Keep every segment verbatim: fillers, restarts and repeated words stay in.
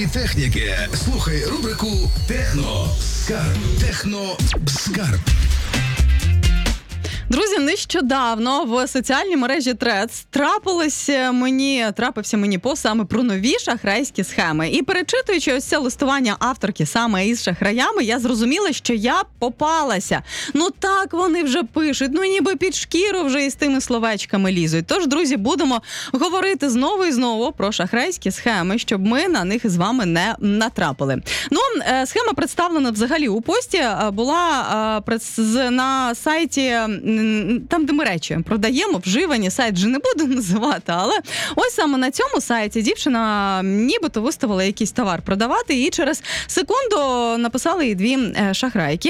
і техніки. Слухай рубрику «Техно Скарб». «Техно Скарб». Друзі, нещодавно в соціальній мережі Threads трапилося мені, трапився мені пост саме про нові шахрайські схеми. І перечитуючи ось це листування авторки саме із шахраями, я зрозуміла, що я попалася. Ну так вони вже пишуть, ну ніби під шкіру вже із тими словечками лізуть. Тож, друзі, будемо говорити знову і знову про шахрайські схеми, щоб ми на них з вами не натрапили. Ну, схема представлена взагалі у пості, була на сайті, там, де ми речі продаємо, вживані, сайт вже не буду називати, але ось саме на цьому сайті дівчина нібито виставила якийсь товар продавати, і через секунду написали їй дві шахрайки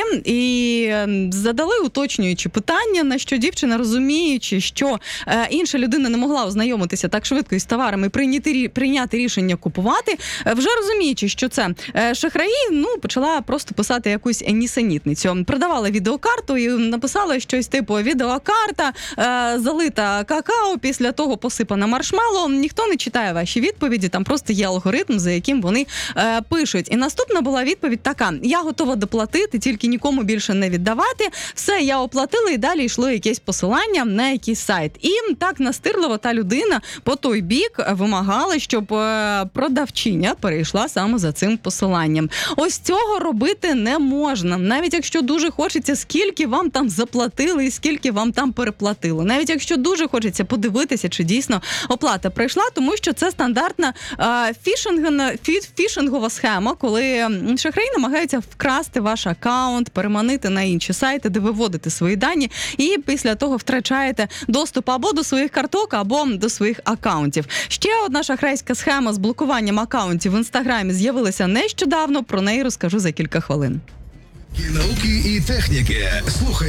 і задали уточнюючі питання, на що дівчина, розуміючи, що інша людина не могла ознайомитися так швидко із товарами і прийняти, прийняти рішення купувати, вже розуміючи, що це шахраї, ну, почала просто писати якусь нісенітницю. Продавала відеокарту і написала щось типу: відеокарта, е, залита какао, після того посипана маршмеллоу. Ніхто не читає ваші відповіді, там просто є алгоритм, за яким вони е, пишуть. І наступна була відповідь така: я готова доплатити, тільки нікому більше не віддавати. Все, я оплатила, і далі йшло якесь посилання на якийсь сайт. І так настирливо та людина по той бік вимагала, щоб е, продавчиня перейшла саме за цим посиланням. Ось цього робити не можна. Навіть якщо дуже хочеться, скільки вам там заплатили, скільки вам там переплатило. Навіть якщо дуже хочеться подивитися, чи дійсно оплата прийшла, тому що це стандартна е, фішинг, фішингова схема, коли шахраї намагаються вкрасти ваш акаунт, переманити на інші сайти, де ви вводите свої дані, і після того втрачаєте доступ або до своїх карток, або до своїх акаунтів. Ще одна шахрайська схема з блокуванням акаунтів в Інстаграмі з'явилася нещодавно, про неї розкажу за кілька хвилин. Науки і техніки. Слухай